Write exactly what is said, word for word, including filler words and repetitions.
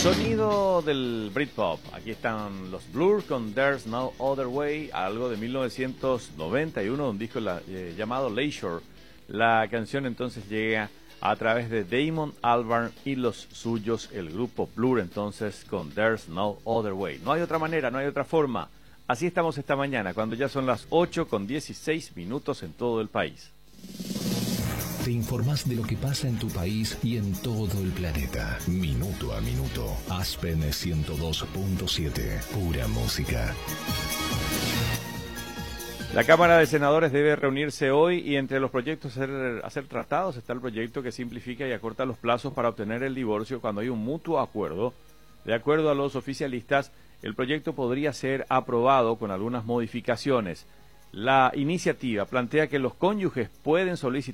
Sonido del Britpop. Aquí están los Blur con There's No Other Way, algo de mil novecientos noventa y uno, un disco la, eh, llamado Leisure. La canción entonces llega a través de Damon Albarn y los suyos, el grupo Blur, entonces con There's No Other Way. No hay otra manera, no hay otra forma. Así estamos esta mañana, cuando ya son las ocho con dieciséis minutos en todo el país. Te informás de lo que pasa en tu país y en todo el planeta. Minuto a minuto. Aspen ciento dos punto siete. Pura música. La Cámara de Senadores debe reunirse hoy y entre los proyectos a ser, a ser tratados está el proyecto que simplifica y acorta los plazos para obtener el divorcio cuando hay un mutuo acuerdo. De acuerdo a los oficialistas, el proyecto podría ser aprobado con algunas modificaciones. La iniciativa plantea que los cónyuges pueden solicitar